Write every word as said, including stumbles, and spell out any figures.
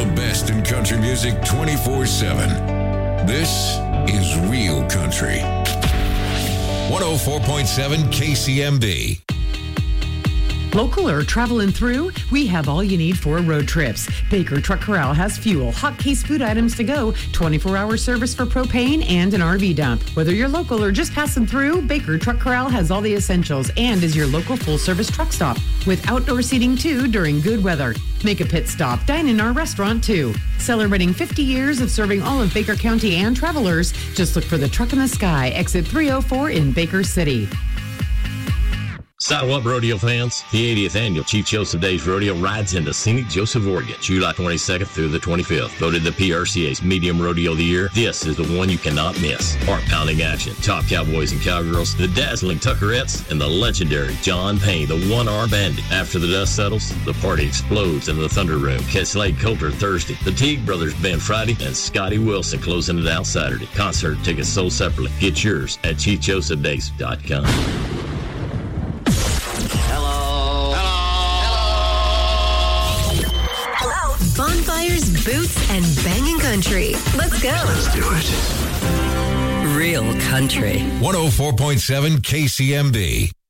the best in country music twenty-four seven. This is Real Country. one oh four point seven K C M B. Local or traveling through? We have all you need for road trips. Baker Truck Corral has fuel, hot case food items to go, twenty-four hour service for propane, and an R V dump. Whether you're local or just passing through, Baker Truck Corral has all the essentials and is your local full-service truck stop with outdoor seating too during good weather. Make a pit stop, dine in our restaurant too. Celebrating fifty years of serving all of Baker County and travelers, just look for the Truck in the Sky, exit three oh four in Baker City. Saddle up, rodeo fans. The eightieth annual Chief Joseph Days Rodeo rides into scenic Joseph, Oregon, July twenty-second through the twenty-fifth. Voted the P R C A's Medium Rodeo of the Year. This is the one you cannot miss. Heart-pounding action, top cowboys and cowgirls, the dazzling Tuckerettes, and the legendary John Payne, the one-arm bandit. After the dust settles, the party explodes in the Thunder Room. Catch Slade Coulter Thursday, the Teague Brothers Band Friday, and Scotty Wilson closing it out Saturday. Concert tickets sold separately. Get yours at chief joseph days dot com. Bonfires, boots, and banging country. Let's go. Let's do it. Real Country. one oh four point seven K C M B.